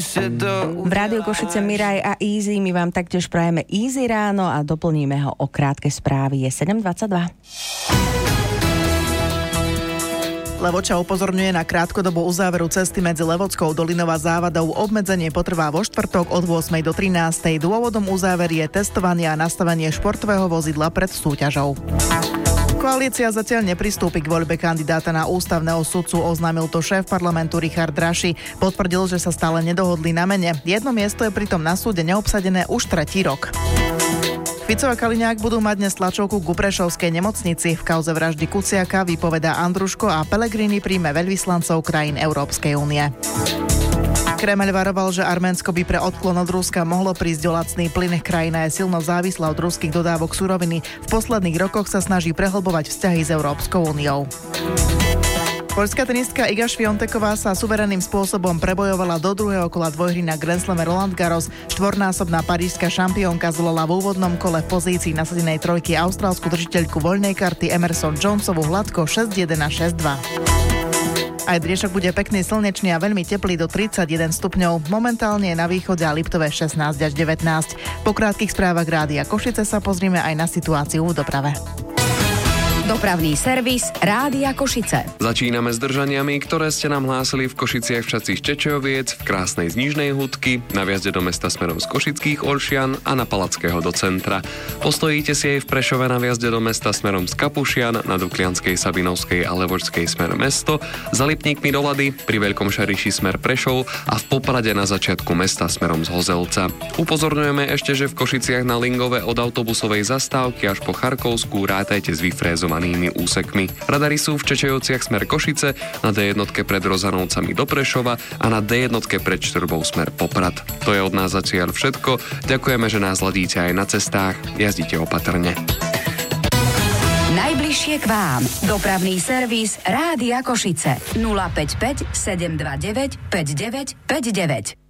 V Rádiu Košice Miraj a Easy, my vám taktiež prajeme Easy ráno a doplníme ho o krátke správy. Je 7:22. Levoča upozorňuje na krátkodobú uzáveru cesty medzi Levockou dolinou a Závadou. Obmedzenie potrvá vo štvrtok od 8. do 13. Dôvodom uzávery je testovanie a nastavenie športového vozidla pred súťažou. Koalícia zatiaľ nepristúpi k voľbe kandidáta na ústavného sudcu, oznámil to šéf parlamentu Richard Raši. Potvrdil, že sa stále nedohodli na mene. Jedno miesto je pritom na súde neobsadené už 3. rok. Fico a Kaliňák budú mať dnes tlačovku ku Prešovskej nemocnici. V kauze vraždy Kuciaka vypovedá Andruško a Pellegrini príjme veľvyslancov krajín Európskej únie. Kremeľ varoval, že Arménsko by pre odklon od Ruska mohlo prísť o lacný plyn. Krajina je silno závislá od ruských dodávok suroviny. V posledných rokoch sa snaží prehlbovať vzťahy s Európskou úniou. Poľská tenistka Iga Świąteková sa suverenným spôsobom prebojovala do druhého kola dvojhry na Grand Slame Roland Garros. Štvornásobná parížska šampiónka zvolala v úvodnom kole v pozícii nasadenej trojky austrálsku držiteľku voľnej karty Emerson Jonesovu hladko 6-1 a 6-2. Aj dnešok bude pekný, slnečný a veľmi teplý do 31 stupňov. Momentálne je na východe a Liptove 16 až 19. Po krátkych správach Rádia Košice sa pozrieme aj na situáciu v doprave. Dopravný servis Rádia Košice. Začíname s držaniami, ktoré ste nám hlásili v Košiciach v Šaci Čečoviec, v Krásnej z Nižnej Hudky, na vjazde do mesta smerom z Košických Olšian a na Palackého do centra. Postojíte si aj v Prešove na vjazde do mesta smerom z Kapušian, na Duklianskej, Sabinovskej a Levočskej smer mesto, za Lipníkmi do Lady, pri Veľkom Šariši smer Prešov a v Poprade na začiatku mesta smerom z Hozelca. Upozorňujeme ešte, že v Košiciach na Lingove od autobusovej zastávky až po Charkovskú rátajte s vyfrézovanými úsekmi. Radary sú v Čečejovciach smer Košice, na D1 pred Rozanovcami do Prešova a na D1 pred Štrbou smer Poprad. To je od nás zatiaľ všetko. Ďakujeme, že nás ladíte aj na cestách. Jazdite opatrne. Najbližšie k vám. Dopravný servis Rádia Košice. 055 729 5959.